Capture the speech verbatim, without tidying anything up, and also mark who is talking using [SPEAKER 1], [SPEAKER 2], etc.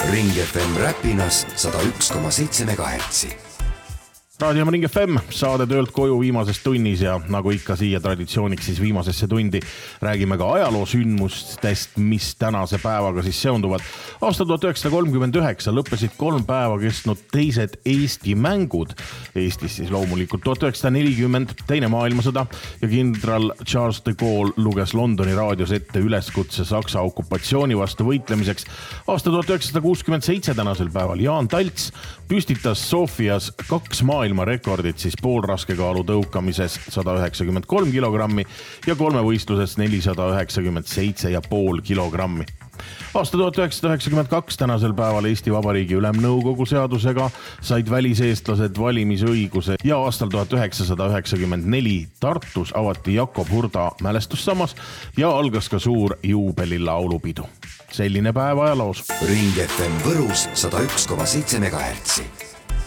[SPEAKER 1] Ring F M Räpinas sada üks koma seitse megahertsi.
[SPEAKER 2] Raadio Ring F M, saade töölt koju viimases tunnis ja nagu ikka siia traditsiooniks siis viimasesse tundi räägime ka ajaloo sündmustest, mis tänase päevaga siis seonduvad. Aasta tuhat üheksasada kolmkümmend üheksa lõppesid kolm päeva kestnud teised Eesti mängud. Eestis siis loomulikult tuhat üheksasada nelikümmend teine maailmasõda ja kindral Charles de Gaulle luges Londoni raadios ette üleskutse Saksa okupatsiooni vastu võitlemiseks. Aasta tuhat üheksasada kuuskümmend seitse tänasel päeval Jaan Talts püstitas Sofias kaks maailma rekordit siis poolraskekaalu tõukamises sada üheksakümmend kolm kilogrammi ja kolmevõistluses nelisada üheksakümmend seitse ja pool kilogrammi. Aasta tuhat üheksasada üheksakümmend kaks tänasel päeval Eesti Vabariigi Ülemnõukogu seadusega said väliseestlased valimisõiguse ja aastal tuhat üheksasada üheksakümmend neli Tartus avati Jakob Hurda mälestussammas ja algas ka suur juubelilaulupidu. Selline päev ajaloos.
[SPEAKER 1] Ring F M Võrus sada üks koma seitse megahertsi.